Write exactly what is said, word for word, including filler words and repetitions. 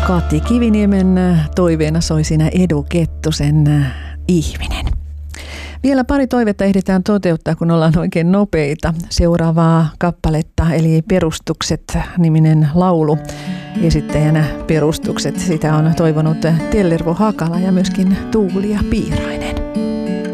Kati Kiviniemen toiveena soi siinä Edu Kettusen Ihminen. Vielä pari toivetta ehditään toteuttaa, kun ollaan oikein nopeita. Seuraavaa kappaletta, eli Perustukset-niminen laulu. Esittäjänä Perustukset. Sitä on toivonut Tellervo Hakala ja myöskin Tuulia Piirainen.